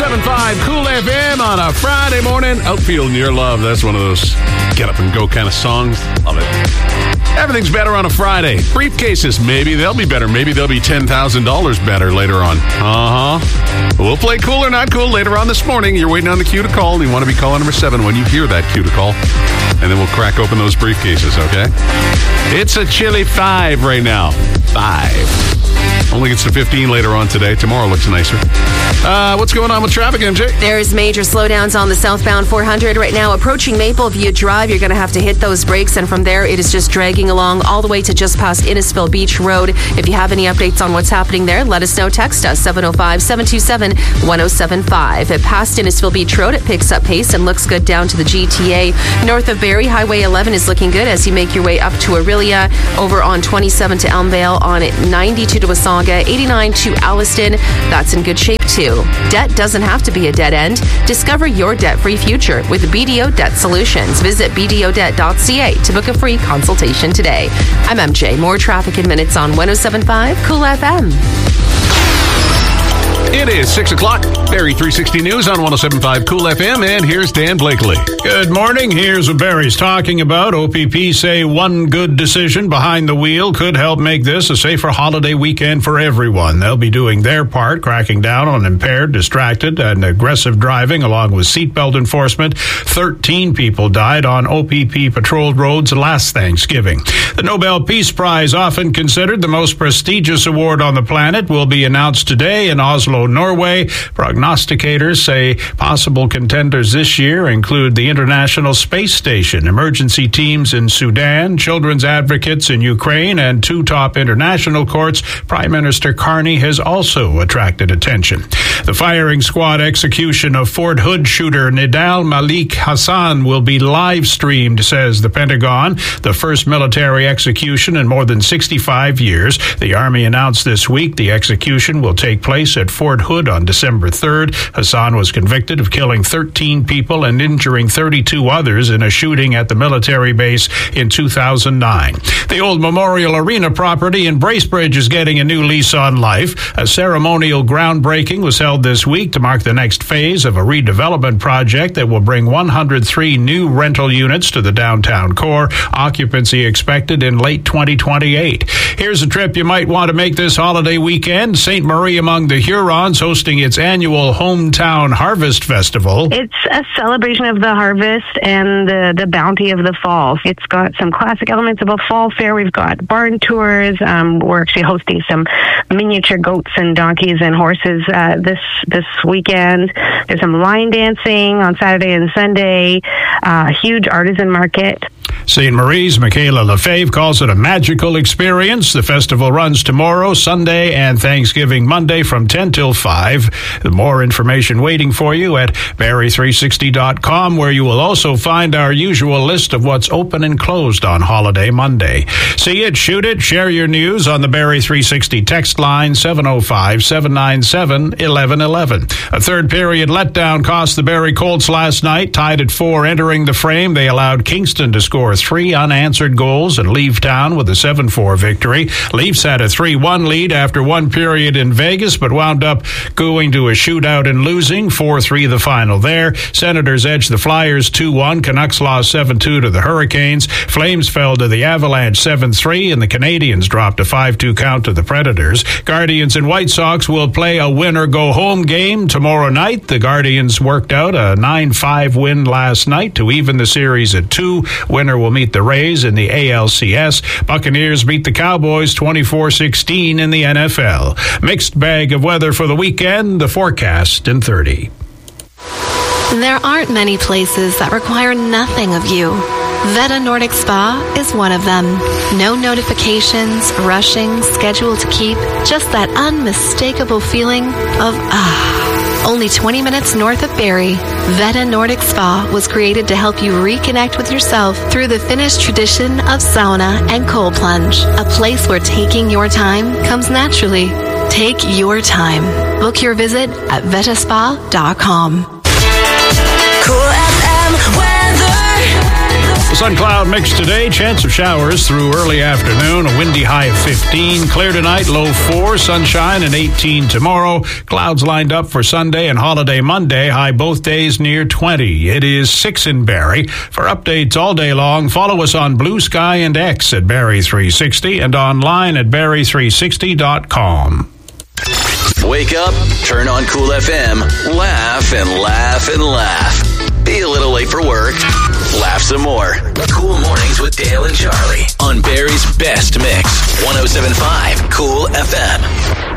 107.5 Cool FM on a Friday morning. Outfield in your love. That's one of those get up and go kind of songs. Love it. Everything's better on a Friday. Briefcases, maybe they'll be better. Maybe they'll be $10,000 better later on. We'll play cool or not cool later on this morning. You're waiting on the cue to call. You want to be caller number 7 when you hear that cue to call. And then we'll crack open those briefcases, okay? It's a chilly 5 right now. 5. Only gets to 15 later on today. Tomorrow looks nicer. What's going on with traffic, MJ? There's major slowdowns on the southbound 400 right now. Approaching Mapleview Drive, you're going to have to hit those brakes, and from there, it is just dragging along all the way to just past Innisfil Beach Road. If you have any updates on what's happening there, let us know. Text us, 705-727-1075. At past Innisfil Beach Road, it picks up pace and looks good down to the GTA. North of Barrie, Highway 11 is looking good as you make your way up to Aurelia, over on 27 to Elmvale, on 92 to Wasaga, 89 to Alliston. That's in good shape too. Debt doesn't have to be a dead end. Discover your debt-free future with BDO Debt Solutions. Visit bdodebt.ca to book a free consultation today. I'm MJ. More traffic in minutes on 107.5 Cool FM. It is 6 o'clock. Barrie 360 News on 107.5 Cool FM, and here's Dan Blakely. Good morning. Here's what Barrie's talking about. OPP say one good decision behind the wheel could help make this a safer holiday weekend for everyone. They'll be doing their part, cracking down on impaired, distracted, and aggressive driving, along with seatbelt enforcement. 13 people died on OPP patrolled roads last Thanksgiving. The Nobel Peace Prize, often considered the most prestigious award on the planet, will be announced today in Oslo, Norway. Prognosticators say possible contenders this year include the International Space Station, emergency teams in Sudan, children's advocates in Ukraine, and 2 top international courts. Prime Minister Carney has also attracted attention. The firing squad execution of Fort Hood shooter Nidal Malik Hassan will be live streamed, says the Pentagon, the first military execution in more than 65 years. The Army announced this week the execution will take place at Fort Hood on December 3rd. Hassan was convicted of killing 13 people and injuring 32 others in a shooting at the military base in 2009. The old Memorial Arena property in Bracebridge is getting a new lease on life. A ceremonial groundbreaking was held this week to mark the next phase of a redevelopment project that will bring 103 new rental units to the downtown core. Occupancy expected in late 2028. Here's a trip you might want to make this holiday weekend. St. Marie among the Hurons hosting its annual Hometown Harvest Festival. It's a celebration of the harvest and the bounty of the fall. It's got some classic elements of a fall fair. We've got barn tours. We're actually hosting some miniature goats and donkeys and horses this weekend. There's some line dancing on Saturday and Sunday. Huge artisan market. St. Marie's Michaela Lefebvre calls it a magical experience. The festival runs tomorrow, Sunday, and Thanksgiving Monday from 10 till 5. The more information waiting for you at Barrie360.com, where you will also find our usual list of what's open and closed on Holiday Monday. See it, shoot it, share your news on the Barrie 360 text line, 705-797-1111. A third period letdown cost the Barrie Colts last night, tied at 4 entering the frame. They allowed Kingston to score 3 unanswered goals and leave town with a 7-4 victory. Leafs had a 3-1 lead after one period in Vegas, but wound up going to a shootout and losing 4-3 the final there. Senators edged the Flyers 2-1. Canucks lost 7-2 to the Hurricanes. Flames fell to the Avalanche 7-3, and the Canadiens dropped a 5-2 count to the Predators. Guardians and White Sox will play a win-or-go-home game tomorrow night. The Guardians worked out a 9-5 win last night to even the series at 2. Winner will meet the Rays in the ALCS. Buccaneers beat the Cowboys 24-16 in the NFL. Mixed bag of weather for the weekend. The forecast in 30. There aren't many places that require nothing of you. Veta Nordic Spa is one of them. No notifications, rushing, schedule to keep, just that unmistakable feeling of Only 20 minutes north of Barrie, Veta Nordic Spa was created to help you reconnect with yourself through the Finnish tradition of sauna and cold plunge. A place where taking your time comes naturally. Take your time. Book your visit at vetaspa.com. Cool FM weather. The sun cloud mix today. Chance of showers through early afternoon. A windy high of 15. Clear tonight, low 4. Sunshine and 18 tomorrow. Clouds lined up for Sunday and holiday Monday. High both days near 20. It is 6 in Barrie. For updates all day long, follow us on Blue Sky and X at Barrie360 and online at Barrie360.com. Wake up, turn on Cool FM, laugh and laugh and laugh. Be a little late for work, laugh some more. Cool Mornings with Dale and Charlie on Barrie's best mix, 107.5 Cool FM.